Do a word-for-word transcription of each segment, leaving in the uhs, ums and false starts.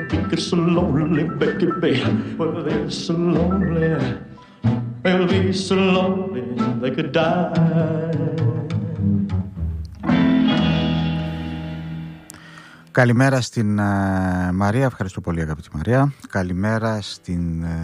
it gets so lonely, Becky Bay. Well, they're so lonely, they'll be so lonely they could die. Καλημέρα στην uh, Μαρία, ευχαριστώ πολύ αγαπητή Μαρία. Καλημέρα στην uh,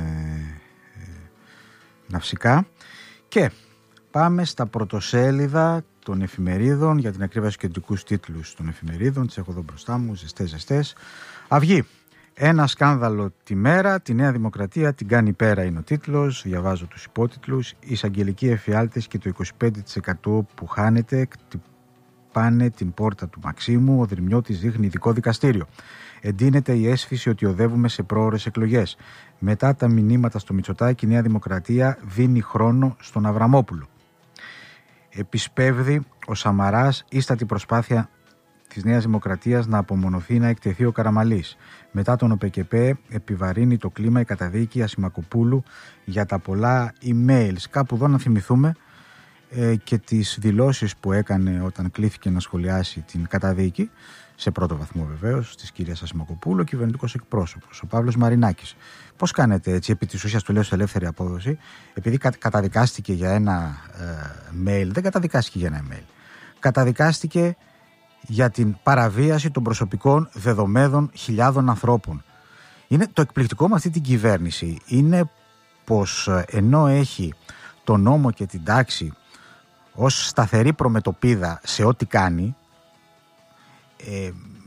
Ναυσικά. Και πάμε στα πρωτοσέλιδα των εφημερίδων, για την ακρίβεια στους κεντρικούς τίτλους των εφημερίδων. Τις έχω εδώ μπροστά μου, ζεστές ζεστές. Αυγή. Ένα σκάνδαλο τη μέρα, τη Νέα Δημοκρατία την κάνει πέρα είναι ο τίτλος. Διαβάζω τους υπότιτλους. Οι εισαγγελικοί εφιάλτες και το είκοσι πέντε τοις εκατό που χάνεται πάνε την πόρτα του Μαξίμου. Ο Δρυμιώτης δείχνει ειδικό δικαστήριο. Εντείνεται η αίσθηση ότι οδεύουμε σε πρόωρες εκλογές. Μετά τα μηνύματα στο Μητσοτάκη, η Νέα Δημοκρατία δίνει χρόνο στον Αβραμόπουλο. Επισπεύδει ο Σαμαράς ίστατη προσπάθεια της Νέας Δημοκρατίας να απομονωθεί, να εκτεθεί ο Καραμαλής. Μετά τον ΟΠΕΚΕΠΕ επιβαρύνει το κλίμα η καταδίκη Ασημακοπούλου για τα πολλά emails. Κάπου εδώ να θυμηθούμε ε, και τις δηλώσεις που έκανε όταν κλήθηκε να σχολιάσει την καταδίκη, σε πρώτο βαθμό βεβαίως, της κυρίας Ασημακοπούλου, ο κυβερνητικός εκπρόσωπος, ο Παύλος Μαρινάκης. Πώς κάνετε έτσι, επί της ουσίας το λέω σε ελεύθερη απόδοση, επειδή κα, καταδικάστηκε για ένα ε, mail, δεν καταδικάστηκε για ένα email, καταδικάστηκε για την παραβίαση των προσωπικών δεδομένων χιλιάδων ανθρώπων. Είναι το εκπληκτικό με αυτή την κυβέρνηση είναι πως ενώ έχει τον νόμο και την τάξη ως σταθερή προμετωπίδα σε ό,τι κάνει, ε,